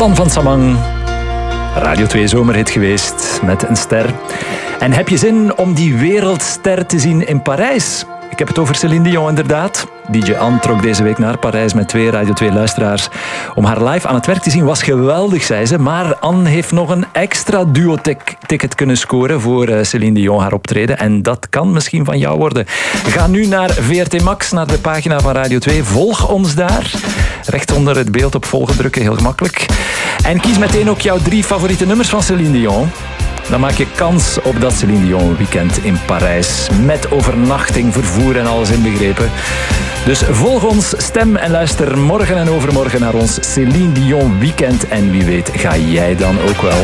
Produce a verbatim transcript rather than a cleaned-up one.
Tan van Samang. Radio twee zomerhit geweest met een ster. En heb je zin om die wereldster te zien in Parijs? Ik heb het over Céline Dion inderdaad. D J Anne trok deze week naar Parijs met twee Radio twee luisteraars om haar live aan het werk te zien. Was geweldig, zei ze. Maar Anne heeft nog een extra duo-ticket kunnen scoren voor Céline Dion, haar optreden. En dat kan misschien van jou worden. Ga nu naar V R T Max, naar de pagina van Radio twee. Volg ons daar. Recht onder het beeld op volgen drukken, heel gemakkelijk. En kies meteen ook jouw drie favoriete nummers van Céline Dion. Dan maak je kans op dat Céline Dion weekend in Parijs. Met overnachting, vervoer en alles inbegrepen. Dus volg ons, stem en luister morgen en overmorgen naar ons Céline Dion weekend. En wie weet ga jij dan ook wel.